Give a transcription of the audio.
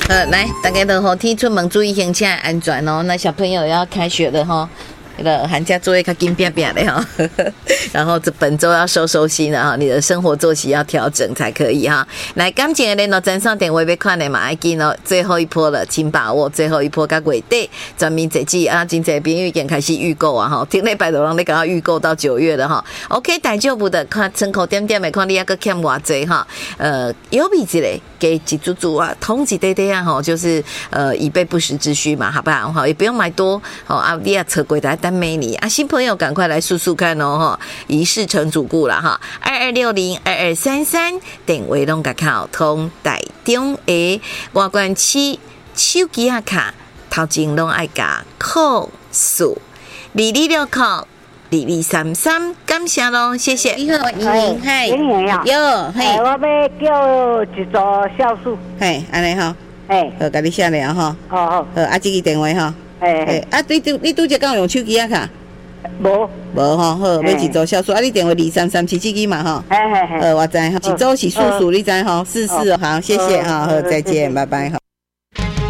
来，大家都天出门注意行车安全哦。那小朋友要开学了哈。寒假作业较紧拼拼的哈，然后这本周要收心了哈，你的生活作息要调整才可以哈。来，感情的联络站上点位要看的嘛，要紧哦，最后一波了，请把握最后一波到月底，全面这季啊，真侪朋友已经开始预购啊哈，听礼拜就让你赶快预购到9月了哈。OK， 大丈夫的看窗口点点的看你还个欠偌济哈，有比之类给一组组啊，统几堆堆啊哈，就是以备不时之需嘛，好不好哈？也不用买多哦啊，你也车柜台。但美你啊，新朋友赶快来数数看哦哈，一试成主顾了哈，22602233电话拢甲靠通台中的外观区手机啊卡头前拢爱加扣数226扣2233，感谢咯，谢谢。你好，莹莹，嗨， 莹莹呀， 有，嘿， 我要叫一组酵素， 嘿，安尼哈，好，甲你写了哈，好，啊，这个电话哈。啊，你拄则敢有用手机啊卡？无吼，好，要一组酵素啊，你电话23377嘛吼，我知吼，一组是素素，你知吼，44好，谢谢哈，好，再见，拜拜哈。